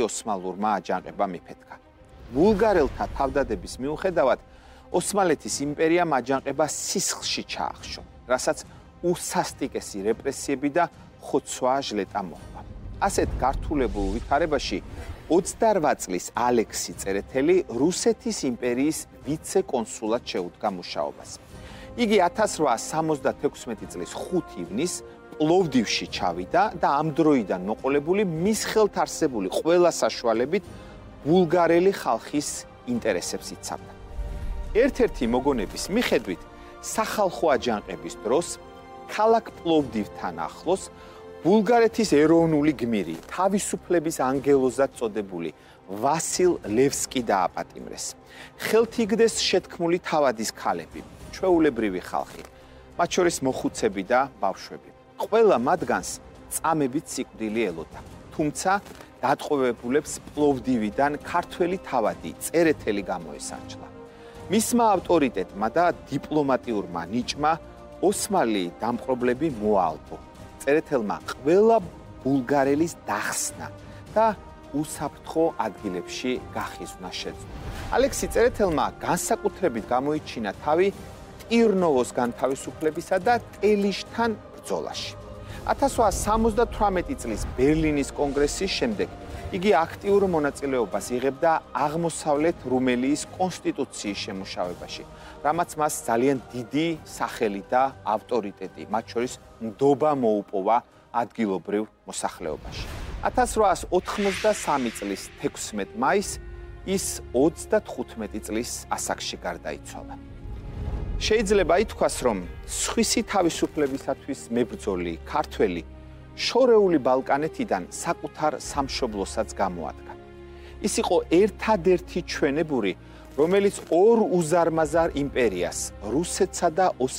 ოსმალურმა აჯანყებამ მიფეთქა. ბულგარელთა თავდადების მიუხედავად, ოსმალეთის იმპერიამ აჯანყება სისხლში ჩაახშო, რასაც უსასტიკესი რეპრესიები და ხოცვა ჟლეტა მოჰყვა. ასეთ გართულებულ ვითარებაში 28 წლის ალექსი წერეთელი რუსეთის იმპერიის ვიცე-კონსულად შეუდგა მუშაობას. იგი 1876 წლის 5 ივნისს პლოვდივში ჩავიდა და ამ დროიდან მოყოლებული მის ხელთ არსებული ყველა საშუალებით ბულგარელი ხალხის ინტერესებს იცავდა. ერთ-ერთი მოგონების მიხედვით, სახალხო აჯანყების დროს ქალაქ პლოვდივთან ახლოს ბულგარეთის ეროვნული გმირი, თავისუფლების ანგელოზად წოდებული ვასილ ლევსკი დააპატიმრეს. ხელთ იგდეს შეთქმული თავადის ქალები, ჩვეულებრივი ხალხი, მათ შორის მოხუცები და ბავშვები. ყველა მათგანს წამებით სიკვდილი ელოდა, თუმცა დატყვევებულებს პლოვდივიდან ქართველი თავადი წერეთელი გამოესარჩლა. მისმა ავტორიტეტმა და დიპლომატიურმა ნიჭმა ოსმალი დამპყრობლები მოალბო. წერეთელმა ყველა ბულგარელის დახსნა და უსაფრთხო ადგილებში გახიზვნა შეძლო. ალექსი წერეთელმა განსაკუთრებით გამოიჩინა თავი ტირნოვოს განთავისუფლებისა და ტელიშთან ბრძოლაში. 1878 წლის ბერლინის კონგრესის შემდეგ იგი აქტიურ მონაწილეობას იღებდა აღმოსავლეთ რუმელიის კონსტიტუციის შემუშავებაში, რამაც მას ძალიან დიდი სახელი და ავტორიტეტი, მათ შორის ნდობა მოუპოვა ადგილობრივ მოსახლეობაში. 1883 წლის 16 მაისს ის 35 წლის ასაკში გარდაიცვალა. შეიძლება ითქვას, რომ სხვისი თავისუფლებისათვის მებრძოლი ქართველი შორეული ბალკანეთიდან საკუთარ სამშობლოსაც გამოადგა. ის იყო ერთადერთი ჩვენებური, რომელიც ორ უზარმაზარ იმპერიას, რუსეთსა და